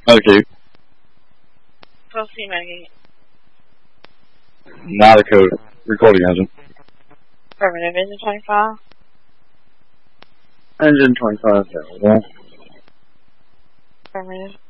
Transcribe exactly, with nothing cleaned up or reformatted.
Okay. Supposed to be Meggie. Not a code. Recording hasn't. Affirmative. Engine twenty-five. Engine twenty-five available. Affirmative.